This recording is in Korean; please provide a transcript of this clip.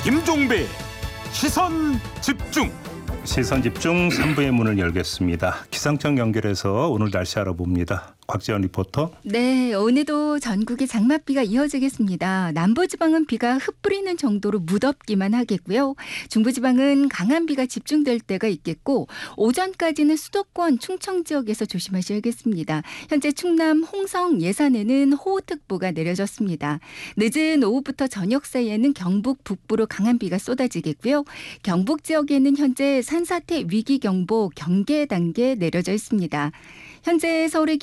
김종배 시선집중. 시선집중 3부의 문을 열겠습니다. 기상청 연결해서 오늘 날씨 알아봅니다. 곽지연 리포터. 네, 오늘도 전국에 장맛비가 이어지겠습니다. 남부지방은 비가 흩뿌리는 정도로 무덥기만 하겠고요. 중부지방은 강한 비가 집중될 때가 있겠고 오전까지는 수도권, 충청 지역에서 조심하셔야겠습니다. 현재 충남 홍성, 예산에는 호우특보가 내려졌습니다. 늦은 오후부터 저녁 사이에는 경북 북부로 강한 비가 쏟아지겠고요. 경북 지역에는 현재 산사태 위기경보 경계 단계 내려져 있습니다. 현재 서울의